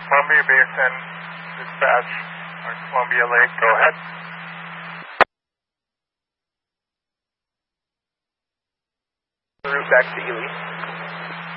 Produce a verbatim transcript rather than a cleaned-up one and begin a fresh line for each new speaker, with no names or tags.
Columbia Basin, dispatch on Columbia Lake, go ahead. Route back to Ely.